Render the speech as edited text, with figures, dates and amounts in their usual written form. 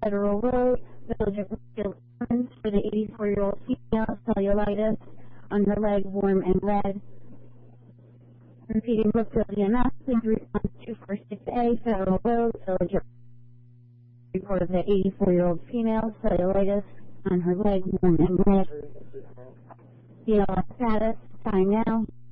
Federal Road, Village of Brookfield Commons, for the 84-year-old female, cellulitis on her leg, warm and red. Repeating, Brookfield EMS, please respond to 246A, Federal Road, Village of report of the 84-year-old female, cellulitis on her leg, warm and red. DLS status, time now.